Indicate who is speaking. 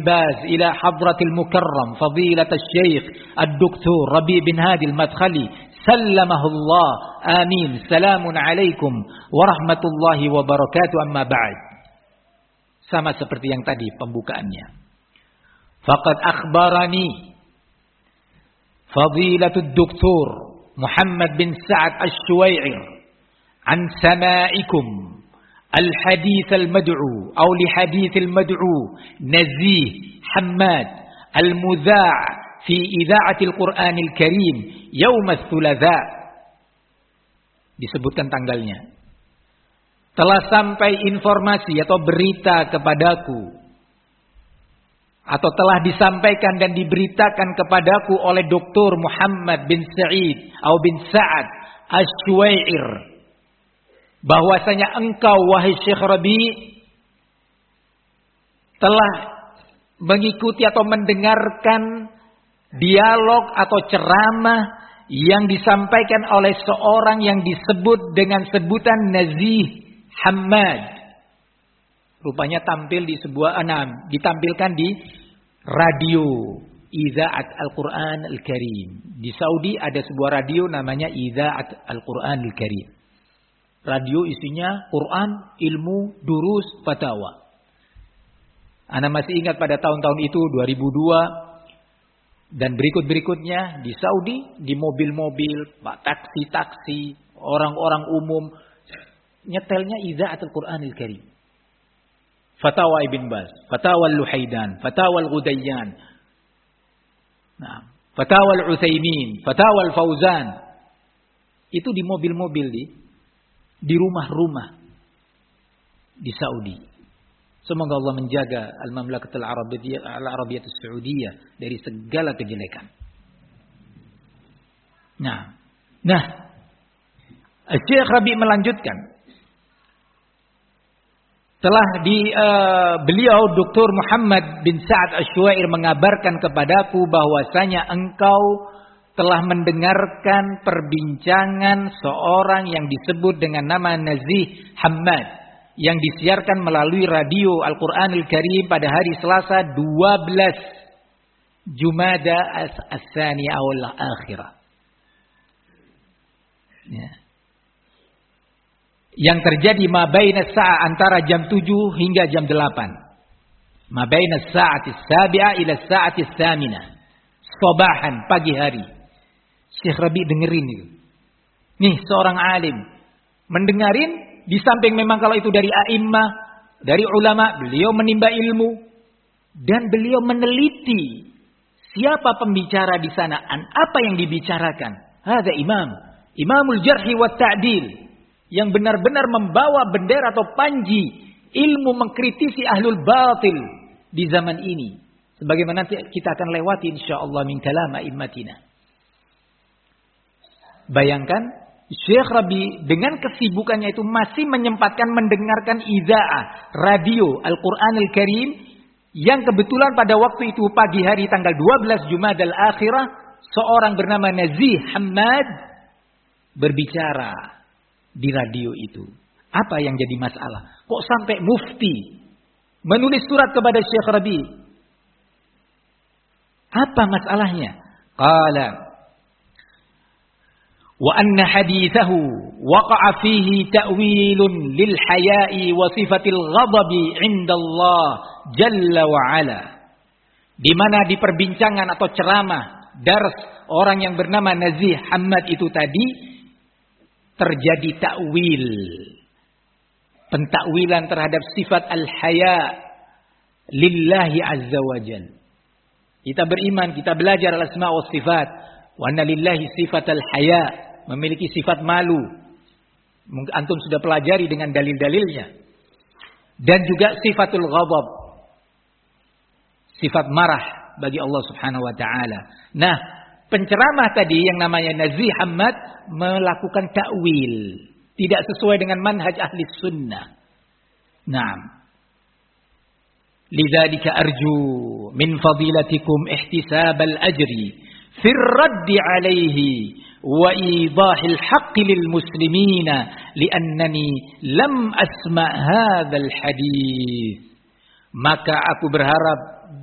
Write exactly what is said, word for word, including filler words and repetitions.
Speaker 1: Baz ila hadratil mukarram fadilatul syekh ad-doktor Rabi' bin Hadi al-Madkhali sallamahullah amin. Salamun alaikum warahmatullahi wabarakatuh, amma ba'd. Sama seperti yang tadi pembukaannya. Faqad akhbarani fadilatul doktor Muhammad bin Sa'ad Asy-Syuwai'ir an sama'ikum الحديث المدعو أو لحديث المدعو نزيه حماد المذاع في إذاعة القرآن الكريم يوم الثلاثاء. Disebutkan tanggalnya. Telah sampai informasi atau berita kepadaku, atau telah disampaikan dan diberitakan kepadaku oleh Doktor Muhammad bin Sa'id atau bin Sa'ad Asy-Syuwai'ir, bahwasanya engkau wahai Syekh Rabi' telah mengikuti atau mendengarkan dialog atau ceramah yang disampaikan oleh seorang yang disebut dengan sebutan Nazih Hammad. Rupanya tampil di sebuah enam, ditampilkan di radio Idza'at Al-Qur'an Al-Karim. Di Saudi ada sebuah radio namanya Idza'at Al-Qur'an Al-Karim. Radio isinya Quran, ilmu, durus, fatwa. Ana masih ingat pada tahun-tahun itu dua ribu dua dan berikut-berikutnya di Saudi, di mobil-mobil, taksi-taksi, orang-orang umum nyetelnya Idza'atul Qur'anil Karim. Fatwa Ibn Baz, Fatwa Al-Luhaidan, Fatwa Al-Ghudayyan. Nah, Fatwa Al-Utsaimin, Fatwa Al-Fauzan. Itu di mobil-mobil di di rumah-rumah di Saudi. Semoga Allah menjaga Al-Mamlakatul Arabiyyah Al-Arabiyyah As-Saudiyah dari segala kejelekan. Nah, nah, Syekh Rabi' melanjutkan. Telah di uh, beliau Doktor Muhammad bin Sa'ad Asy-Syuwai'ir mengabarkan kepadaku bahwasanya engkau telah mendengarkan perbincangan seorang yang disebut dengan nama Nazih Hammad yang disiarkan melalui radio Al-Qur'anul Karim pada hari Selasa dua belas Jumada As-Tsaniyah wal Akhirah. Ya. Yang terjadi mabaina sa'a antara jam tujuh hingga jam delapan. Mabaina sa'ati as-sabi'ah ila sa'ati ats-tsaminah. Sabahan, pagi hari. Syekh Rabi' dengerin itu. Nih seorang alim mendengarin, di samping memang kalau itu dari a'immah, dari ulama, beliau menimba ilmu dan beliau meneliti siapa pembicara di sana, apa yang dibicarakan. Hadza imam, imamul jarhi wat ta'dil, yang benar-benar membawa bendera atau panji ilmu mengkritisi ahlul batil di zaman ini. Sebagaimana kita akan lewati insyaallah min kalam a'immatina. Bayangkan Syekh Rabi' dengan kesibukannya itu masih menyempatkan mendengarkan idza'ah radio Al-Qur'anul Karim yang kebetulan pada waktu itu pagi hari tanggal dua belas Jumadal Akhirah seorang bernama Nazih Hammad berbicara di radio itu. Apa yang jadi masalah? Kok sampai mufti menulis surat kepada Syekh Rabi'? Apa masalahnya? Qala wa anna hadithahu waqa'a fihi ta'wilun lil haya'i wa sifatil ghadabi 'inda Allah jalla wa 'ala. Di mana di perbincangan atau ceramah dars orang yang bernama Nazih Hammad itu tadi terjadi takwil, pentakwilan terhadap sifat al-haya lillahi azza wa jalla. Kita beriman, kita belajar al-asma wa sifat. Wa anna lillahi sifatal haya, memiliki sifat malu. Antum sudah pelajari dengan dalil-dalilnya. Dan juga sifatul ghadab, sifat marah bagi Allah Subhanahu wa taala. Nah, penceramah tadi yang namanya Nazih Hammad melakukan takwil, tidak sesuai dengan manhaj ahli sunnah. Naam. Lidzalika arju min fadilatikum ihtisabal ajri fi ar-radd alayhi wa idahil haqq lil muslimina liannani lam asma' hadzal hadits. Maka aku berharap